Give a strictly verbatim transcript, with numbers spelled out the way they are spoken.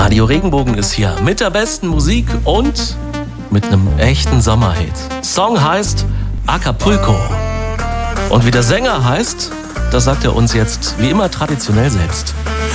Radio Regenbogen ist hier mit der besten Musik und mit einem echten Sommerhit. Song heißt Acapulco. Und wie der Sänger heißt, das sagt er uns jetzt wie immer traditionell selbst.